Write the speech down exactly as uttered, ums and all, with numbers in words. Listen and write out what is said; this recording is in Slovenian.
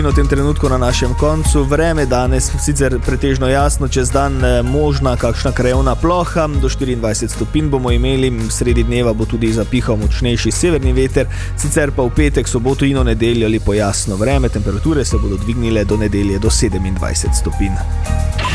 V tem trenutku na našem koncu vreme danes sicer pretežno jasno, čez dan možna kakšna krajevna ploha, do štiriindvajset stopinj bomo imeli, sredi dneva bo tudi zapihal močnejši severni veter, sicer pa v petek, soboto in v nedeljo lepo jasno vreme, temperature se bodo dvignile do nedelje do sedemindvajset stopinj.